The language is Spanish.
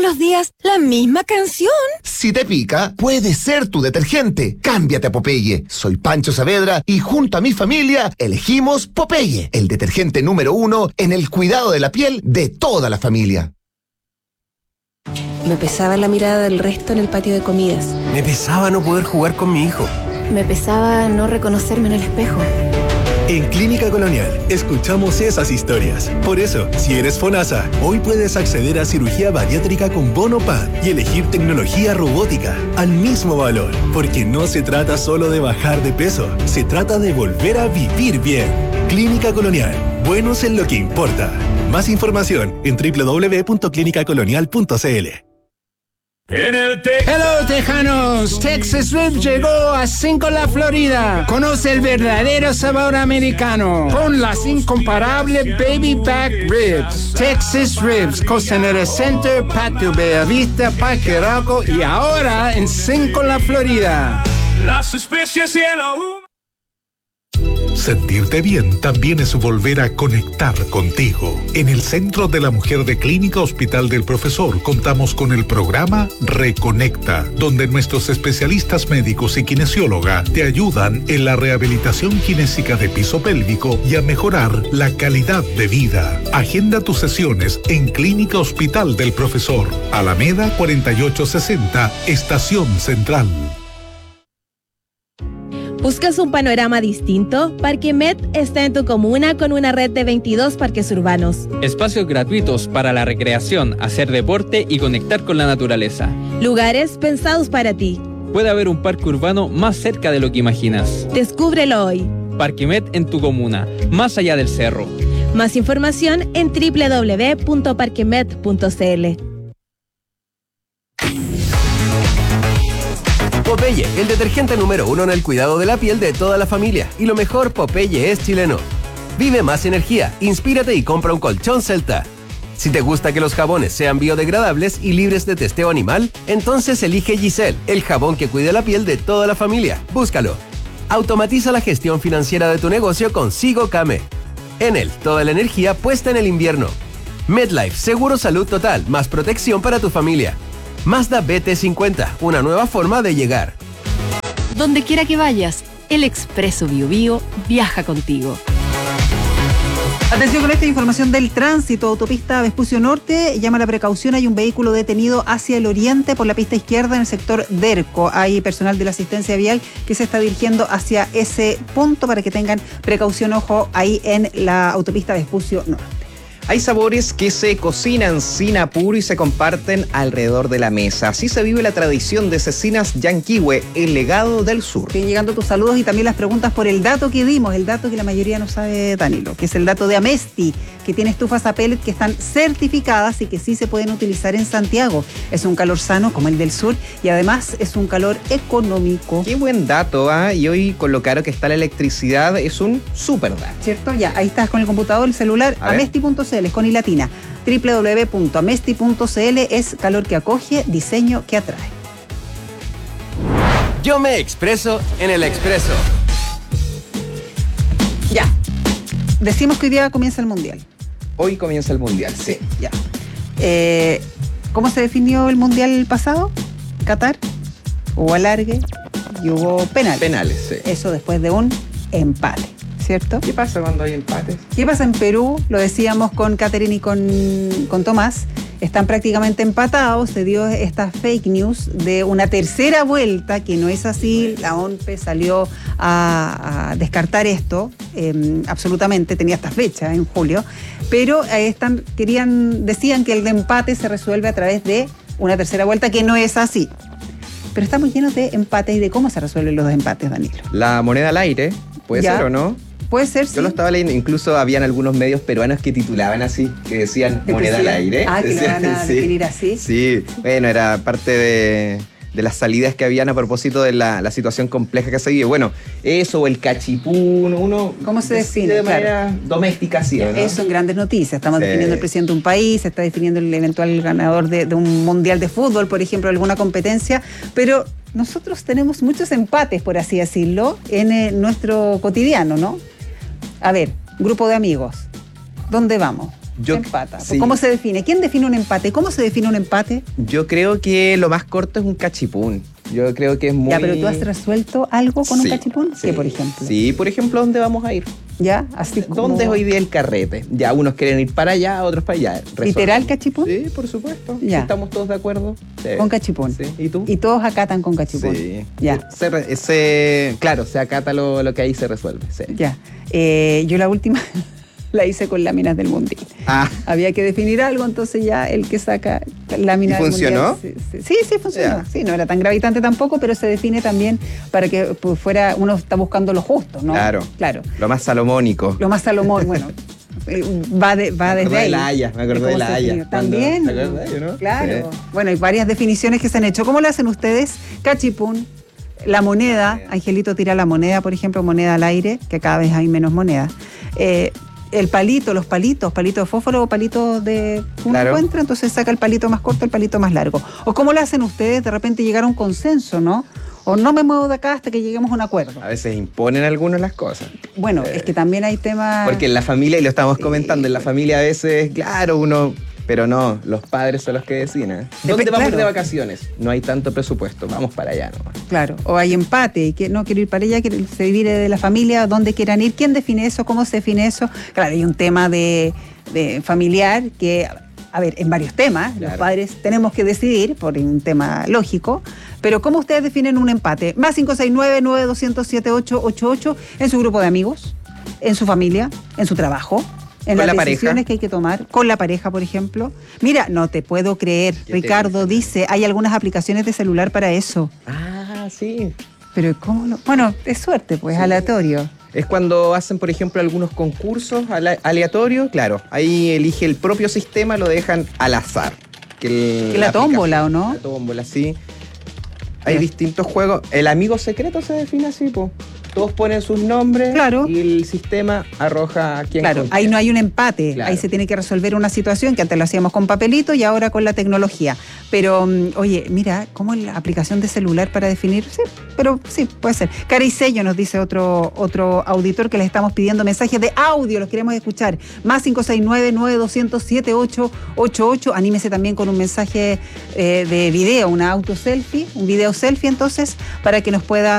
los días la misma canción. Si te pica, puede ser tu detergente. Cámbiate a Popeye. Soy Pancho Saavedra y junto a mi familia elegimos Popeye, el detergente número 1 en el cuidado de la piel de toda la familia. Me pesaba la mirada del resto en el patio de comidas. Me pesaba no poder jugar con mi hijo. Me pesaba no reconocerme en el espejo. En Clínica Colonial escuchamos esas historias. Por eso, si eres FONASA, hoy puedes acceder a cirugía bariátrica con bono PAD y elegir tecnología robótica al mismo valor. Porque no se trata solo de bajar de peso, se trata de volver a vivir bien. Clínica Colonial, buenos en lo que importa. Más información en www.clinicacolonial.cl. Hello Tejanos, Texas Ribs llegó a Cinco-La Florida. Conoce el verdadero sabor americano con las incomparables Baby Back Ribs. Texas Ribs, Costanera Center, Patio Bellavista, Parque Arauco y ahora en Cinco-La Florida. Las especies y el aún. Sentirte bien también es volver a conectar contigo. En el Centro de la Mujer de Clínica Hospital del Profesor contamos con el programa Reconecta, donde nuestros especialistas médicos y kinesióloga te ayudan en la rehabilitación kinésica de piso pélvico y a mejorar la calidad de vida. Agenda tus sesiones en Clínica Hospital del Profesor, Alameda 4860, Estación Central. ¿Buscas un panorama distinto? Parque Met está en tu comuna con una red de 22 parques urbanos. Espacios gratuitos para la recreación, hacer deporte y conectar con la naturaleza. Lugares pensados para ti. Puede haber un parque urbano más cerca de lo que imaginas. Descúbrelo hoy. Parque Met en tu comuna, más allá del cerro. Más información en www.parquemet.cl. Popeye, el detergente número 1 en el cuidado de la piel de toda la familia. Y lo mejor, Popeye es chileno. Vive más energía, inspírate y compra un colchón Celta. Si te gusta que los jabones sean biodegradables y libres de testeo animal, entonces elige Giselle, el jabón que cuida la piel de toda la familia. Búscalo. Automatiza la gestión financiera de tu negocio con Sigo Kame. Enel, toda la energía puesta en el invierno. MedLife, seguro salud total, más protección para tu familia. Mazda BT50, una nueva forma de llegar. Donde quiera que vayas, el Expreso Bio Bio viaja contigo. Atención con esta información del tránsito. Autopista Vespucio Norte, llama a la precaución, hay un vehículo detenido hacia el oriente por la pista izquierda en el sector Derco. Hay personal de la asistencia vial que se está dirigiendo hacia ese punto para que tengan precaución, ojo, ahí en la autopista Vespucio Norte. Hay sabores que se cocinan sin apuro y se comparten alrededor de la mesa. Así se vive la tradición de Cecinas Yanquihue, el legado del sur. Siguen llegando tus saludos y también las preguntas por el dato que dimos, el dato que la mayoría no sabe, Danilo, que es el dato de Amesti, que tiene estufas a pellet que están certificadas y que sí se pueden utilizar en Santiago. Es un calor sano como el del sur y además es un calor económico. Qué buen dato, ¿eh? Y hoy con lo caro que está la electricidad es un súper dato. ¿Cierto? Ya, ahí estás con el computador, el celular, amesti.cl. Es con i latina, www.amesti.cl. es calor que acoge, diseño que atrae. Yo me expreso en el Expreso. Ya, decimos que hoy día comienza el Mundial. Hoy comienza el Mundial, sí. Ya. ¿Cómo se definió el Mundial pasado? Qatar, hubo alargue y hubo penales. Penales, sí. Eso después de un empate, ¿cierto? ¿Qué pasa cuando hay empates? ¿Qué pasa en Perú? Lo decíamos con Catherine y con Tomás. Están prácticamente empatados. Se dio esta fake news de una tercera vuelta, que no es así. La ONPE salió a descartar esto, absolutamente. Tenía esta fecha, en julio. Pero decían que el empate se resuelve a través de una tercera vuelta, que no es así. Pero estamos llenos de empates y de cómo se resuelven los empates, Danilo. La moneda al aire, ¿puede ser o no? Puede ser, sí. Yo lo estaba leyendo, incluso habían algunos medios peruanos que titulaban así, que decían moneda al aire. Ah, que lo van a definir así. Sí, bueno, era parte de las salidas que habían a propósito de la situación compleja que se vive. Bueno, eso o el cachipún, uno... ¿Cómo se define? De manera doméstica, sí, ¿no? Eso en grandes noticias. Estamos definiendo el presidente de un país, se está definiendo el eventual ganador de un mundial de fútbol, por ejemplo, alguna competencia, pero nosotros tenemos muchos empates, por así decirlo, en nuestro cotidiano, ¿no? A ver, grupo de amigos, ¿dónde vamos? Se empata. Sí. ¿Cómo se define? ¿Quién define un empate? ¿Cómo se define un empate? Yo creo que lo más corto es un cachipún. Yo creo que es muy... Ya, pero ¿tú has resuelto algo con un cachipún? Sí. ¿Qué, por ejemplo? Sí, por ejemplo, ¿dónde vamos a ir? ¿Ya? Así como... ¿Dónde es hoy día el carrete? Ya, unos quieren ir para allá, otros para allá. ¿Literal cachipún? Sí, por supuesto. Ya. ¿Estamos todos de acuerdo? Sí. Con cachipún. Sí. ¿Y tú? Y todos acatan con cachipún. Sí. Ya. Claro, se acata lo que ahí se resuelve. Sí. Ya. Yo la última... la hice con láminas del Mundil. Había que definir algo, entonces ya el que saca láminas del Mundil. ¿Funcionó? Sí, funcionó. Sí, no era tan gravitante tampoco, pero se define también para que pues, fuera, uno está buscando lo justo, ¿no? Claro. Lo más salomónico. Lo más salomón, bueno. Va desde ahí. Me acordé de la Haya. También. ¿Te acuerdas de no? Claro. Sí. Bueno, hay varias definiciones que se han hecho. ¿Cómo lo hacen ustedes? Cachipún, la moneda. Angelito tira la moneda, por ejemplo, moneda al aire, que cada vez hay menos moneda. El palito, los palitos de fósforo o palitos de uno encuentra, entonces saca el palito más corto, el palito más largo. O cómo lo hacen ustedes, de repente llegar a un consenso, ¿no? O no me muevo de acá hasta que lleguemos a un acuerdo. A veces imponen algunos las cosas. Bueno, es que también hay temas... Porque en la familia, y lo estamos comentando, en la familia a veces, claro, uno... Pero no, los padres son los que deciden. ¿Dónde vamos a ir de vacaciones? No hay tanto presupuesto, vamos para allá nomás. Claro, o hay empate, que no quiero ir para allá, se divide de la familia, dónde quieran ir, quién define eso, cómo se define eso. Claro, hay un tema de familiar que, a ver, en varios temas, los padres tenemos que decidir por un tema lógico, pero ¿cómo ustedes definen un empate? Más 569-9200-7888 en su grupo de amigos, en su familia, en su trabajo. En las decisiones que hay que tomar, con la pareja, por ejemplo. Mira, no te puedo creer, Ricardo dice, hay algunas aplicaciones de celular para eso. Ah, sí. Pero ¿cómo no? Bueno, es suerte, pues, aleatorio. Es cuando hacen, por ejemplo, algunos concursos aleatorios, claro, ahí elige el propio sistema, lo dejan al azar. Que la tómbola, ¿o no? La tómbola, sí. Hay distintos juegos. El amigo secreto se define así, pues. Todos ponen sus nombres y el sistema arroja a quien contiene. Ahí no hay un empate, ahí se tiene que resolver una situación que antes lo hacíamos con papelito y ahora con la tecnología. Pero, oye, mira, ¿cómo es la aplicación de celular para definir? Sí, pero sí, puede ser. Cara y sello nos dice otro auditor que les estamos pidiendo mensajes de audio, los queremos escuchar. Más 569-9200-7888. Anímese también con un mensaje de video, una auto selfie, un video selfie entonces, para que nos pueda